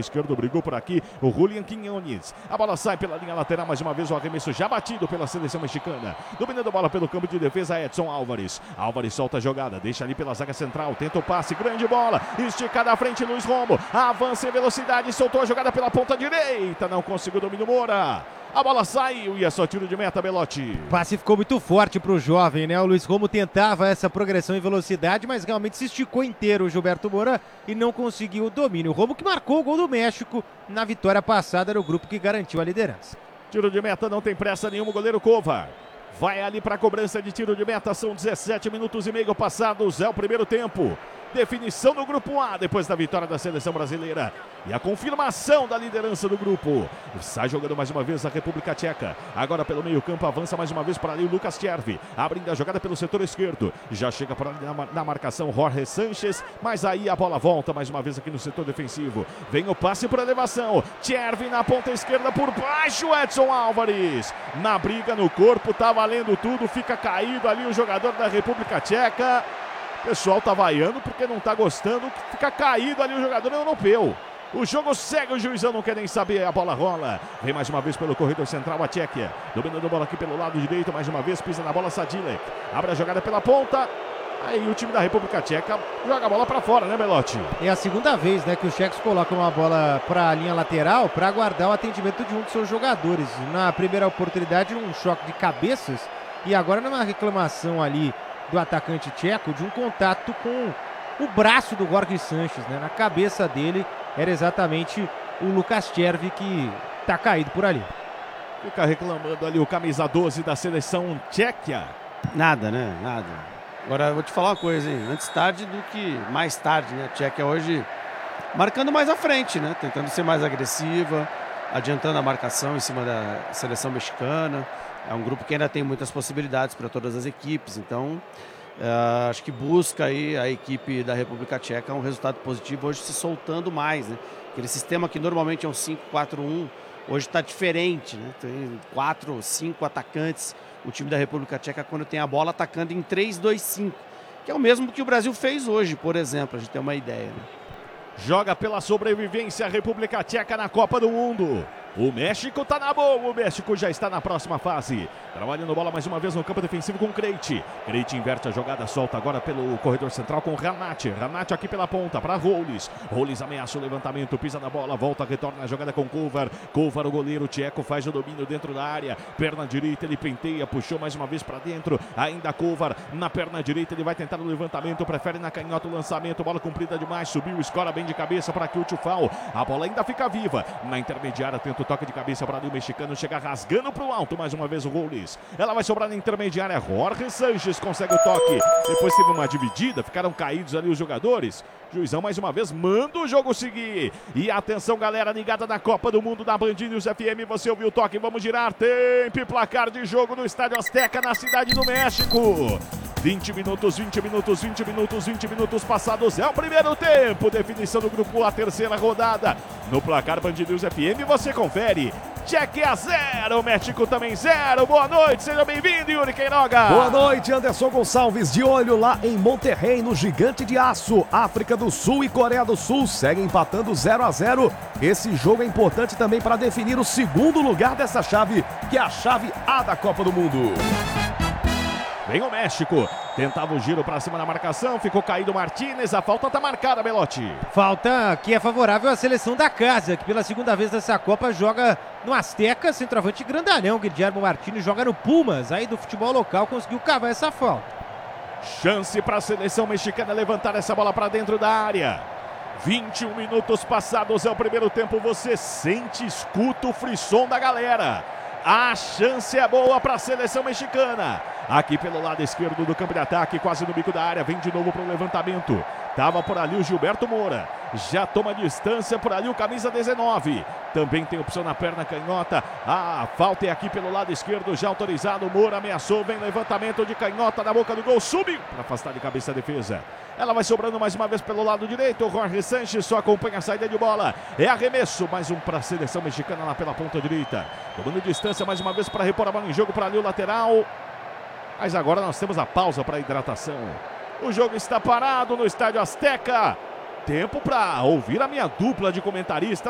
esquerdo, brigou por aqui o Julián Quiñones. A bola sai pela linha lateral, mais uma vez o arremesso já batido pela seleção mexicana. Dominando a bola pelo campo de defesa, Edson Álvares. Álvares solta a jogada, deixa ali pela zaga central, tenta o passe, grande bola, esticada à frente, Luiz Romo, avança em velocidade, soltou a jogada pela ponta direita, não conseguiu o domínio Moura. A bola saiu e é só tiro de meta, Belotti. O passe ficou muito forte para o jovem, né? O Luiz Romo tentava essa progressão em velocidade, mas realmente se esticou inteiro o Gilberto Moura e não conseguiu o domínio. O Romo que marcou o gol do México na vitória passada no grupo que garantiu a liderança. Tiro de meta, não tem pressa nenhuma, o goleiro Cova vai ali para a cobrança de tiro de meta. São 17 minutos e meio passados, é o primeiro tempo. Definição do grupo A depois da vitória da seleção brasileira e a confirmação da liderança do grupo. Sai jogando mais uma vez a República Tcheca. Agora pelo meio campo avança mais uma vez para ali o Lucas Tchervi, abrindo a jogada pelo setor esquerdo. Já chega para na marcação Jorge Sanches, mas aí a bola volta mais uma vez aqui no setor defensivo. Vem o passe para elevação. Tchervi na ponta esquerda por baixo, Edson Álvares. Na briga no corpo, tá valendo tudo, fica caído ali o jogador da República Tcheca. O pessoal tá vaiando porque não tá gostando, fica caído ali o jogador europeu. O jogo segue, o juizão não quer nem saber, a bola rola. Vem mais uma vez pelo corredor central a Tchequia. Dominando a bola aqui pelo lado direito, mais uma vez pisa na bola Sadilek. Abre a jogada pela ponta. Aí o time da República Tcheca joga a bola pra fora, né, Belotti? É a segunda vez, né, que os tchecos colocam uma bola pra linha lateral para aguardar o atendimento de um dos seus jogadores. Na primeira oportunidade, um choque de cabeças e agora numa reclamação ali do atacante tcheco de um contato com o braço do Jorge Sanches, né? Na cabeça dele era exatamente o Lucas Tchervi que tá caído por ali. Fica reclamando ali o camisa 12 da seleção tcheca. Nada, né? Nada. Agora eu vou te falar uma coisa, hein? Antes tarde do que mais tarde, né? A Tchequia hoje marcando mais à frente, né? Tentando ser mais agressiva, adiantando a marcação em cima da seleção mexicana. É um grupo que ainda tem muitas possibilidades para todas as equipes, então acho que busca aí a equipe da República Tcheca um resultado positivo, hoje se soltando mais, né? Aquele sistema que normalmente é um 5-4-1, hoje está diferente, né? Tem 4, 5 atacantes, o time da República Tcheca quando tem a bola atacando em 3-2-5, que é o mesmo que o Brasil fez hoje, por exemplo, a gente tem uma ideia, né? Joga pela sobrevivência a República Tcheca na Copa do Mundo. O México tá na boa, o México já está na próxima fase. Trabalhando bola mais uma vez no campo defensivo com Krejci. Krejci inverte a jogada, solta agora pelo corredor central com Hranac. Hranac aqui pela ponta para Rolis. Rolis ameaça o levantamento, pisa na bola, volta, retorna a jogada com Kovar. Kovar, o goleiro tcheco, faz o domínio dentro da área. Perna direita, ele penteia, puxou mais uma vez para dentro. Ainda Kovar na perna direita, ele vai tentar o levantamento, prefere na canhota o lançamento. Bola comprida demais, subiu, escora bem de cabeça para Kyuchi Fall. A bola ainda fica viva. Na intermediária, tenta o toque de cabeça para ali o mexicano, chega rasgando para o alto, mais uma vez o Rolis. Ela vai sobrar na intermediária, Jorge Sanches consegue o toque, depois teve uma dividida, ficaram caídos ali os jogadores. Juizão mais uma vez manda o jogo seguir. E atenção, galera ligada na Copa do Mundo da Band News FM, você ouviu o toque, vamos girar, tempo e placar de jogo no Estádio Azteca, na cidade do México. 20 minutos, 20 minutos, 20 minutos, 20 minutos passados, é o primeiro tempo, definição do grupo A, terceira rodada. No placar Band News FM você confere. Tchequia 0, México também 0. Boa noite, seja bem-vindo, Yuri Queiroga. Boa noite, Anderson Gonçalves, de olho lá em Monterrey, no Gigante de Aço. África do Sul e Coreia do Sul seguem empatando 0-0. Esse jogo é importante também para definir o segundo lugar dessa chave, que é a chave A da Copa do Mundo. Vem o México, tentava o giro para cima da marcação, ficou caído Martínez, a falta tá marcada, Belotti. Falta que é favorável à seleção da casa, que pela segunda vez nessa Copa joga no Azteca, centroavante grandalhão, Guilherme Martínez joga no Pumas, aí do futebol local conseguiu cavar essa falta. Chance para a seleção mexicana levantar essa bola para dentro da área. 21 minutos passados, é o primeiro tempo, você sente, escuta o frisson da galera. A chance é boa para a seleção mexicana. Aqui pelo lado esquerdo do campo de ataque, quase no bico da área, vem de novo para o levantamento. Tava por ali o Gilberto Moura. Já toma distância por ali o camisa 19. Também tem opção na perna canhota. A falta é aqui pelo lado esquerdo, já autorizado. Moura ameaçou, vem levantamento de canhota na boca do gol. Subiu para afastar de cabeça a defesa. Ela vai sobrando mais uma vez pelo lado direito. O Jorge Sanches só acompanha a saída de bola. É arremesso, mais um para a seleção mexicana lá pela ponta direita. Tomando distância mais uma vez para repor a bola em jogo para ali o lateral. Mas agora nós temos a pausa para a hidratação. O jogo está parado no Estádio Azteca. Tempo para ouvir a minha dupla de comentaristas.